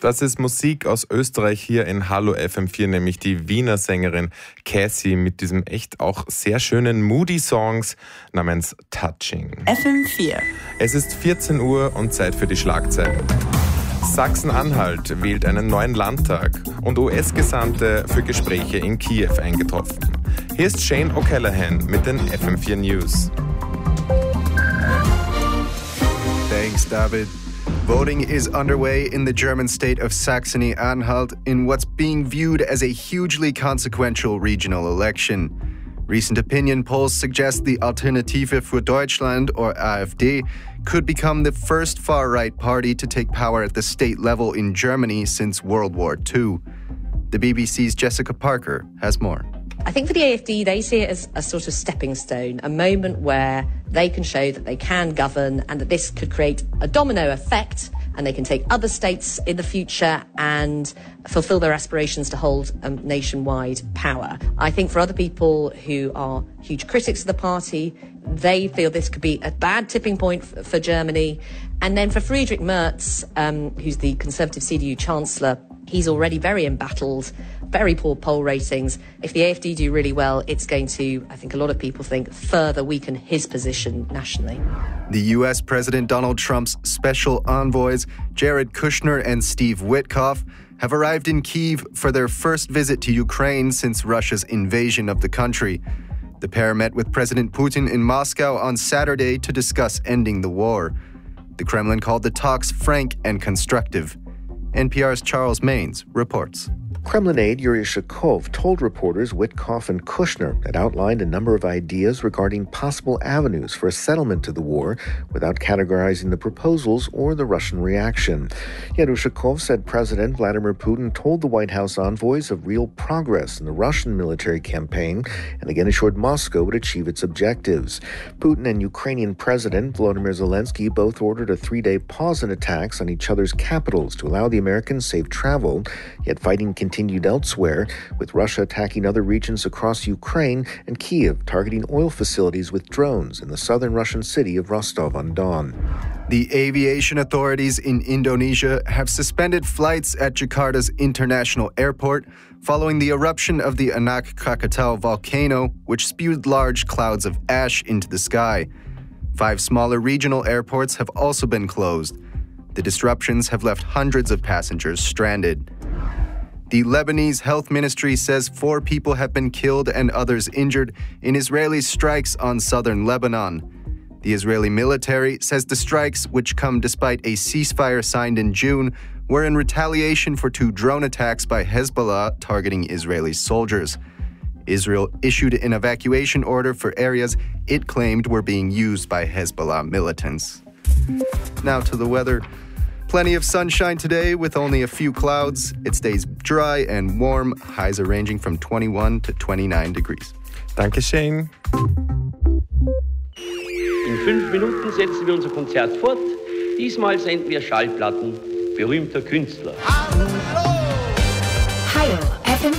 Das ist Musik aus Österreich hier in Hallo FM4, nämlich die Wiener Sängerin Cassie mit diesem echt auch sehr schönen Moody-Songs namens Touching. FM4. Es ist 14 Uhr und Zeit für die Schlagzeilen. Sachsen-Anhalt wählt einen neuen Landtag und US-Gesandte für Gespräche in Kiew eingetroffen. Hier ist Shane O'Callaghan mit den FM4 News. Thanks, David. Voting is underway in the German state of Saxony-Anhalt in what's being viewed as a hugely consequential regional election. Recent opinion polls suggest the Alternative für Deutschland, or AfD, could become the first far-right party to take power at the state level in Germany since World War II. The BBC's Jessica Parker has more. I think for the AfD, they see it as a sort of stepping stone, a moment where they can show that they can govern and that this could create a domino effect and they can take other states in the future and fulfill their aspirations to hold nationwide power. I think for other people who are huge critics of the party, they feel this could be a bad tipping point for Germany. And then for Friedrich Merz, who's the Conservative CDU Chancellor, he's already very embattled, very poor poll ratings. If the AfD do really well, it's going to, I think a lot of people think, further weaken his position nationally. The U.S. President Donald Trump's special envoys, Jared Kushner and Steve Witkoff, have arrived in Kyiv for their first visit to Ukraine since Russia's invasion of the country. The pair met with President Putin in Moscow on Saturday to discuss ending the war. The Kremlin called the talks frank and constructive. NPR's Charles Maines reports. Kremlin aide Yuri Shakov told reporters Witkoff and Kushner had outlined a number of ideas regarding possible avenues for a settlement to the war without categorizing the proposals or the Russian reaction. Yet Ushakov said President Vladimir Putin told the White House envoys of real progress in the Russian military campaign and again assured Moscow would achieve its objectives. Putin and Ukrainian President Volodymyr Zelensky both ordered a 3-day pause in attacks on each other's capitals to allow the Americans safe travel, yet fighting continued elsewhere, with Russia attacking other regions across Ukraine and Kyiv targeting oil facilities with drones in the southern Russian city of Rostov-on-Don. The aviation authorities in Indonesia have suspended flights at Jakarta's international airport following the eruption of the Anak Krakatau volcano, which spewed large clouds of ash into the sky. 5 smaller regional airports have also been closed. The disruptions have left hundreds of passengers stranded. The Lebanese health ministry says 4 people have been killed and others injured in Israeli strikes on southern Lebanon. The Israeli military says the strikes, which come despite a ceasefire signed in June, were in retaliation for 2 drone attacks by Hezbollah targeting Israeli soldiers. Israel issued an evacuation order for areas it claimed were being used by Hezbollah militants. Now to the weather. Plenty of sunshine today with only a few clouds. It stays dry and warm. Highs are ranging from 21 to 29 degrees. Danke, Shane. In 5 Minuten setzen wir unser Konzert fort. Diesmal senden wir Schallplatten berühmter Künstler.